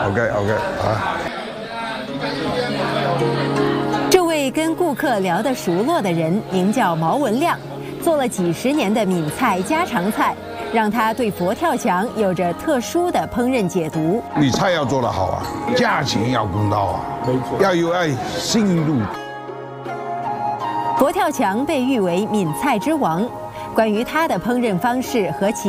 OK， 啊。 这位跟顾客聊得熟络的人名叫毛文亮，做了几10年的闽菜家常菜，让他对佛跳墙有着特殊的烹饪解读。 你菜要做得好啊，价钱要公道啊，要有爱信誉度。 佛跳墙被誉为闽菜之王，关于它的烹饪方式和其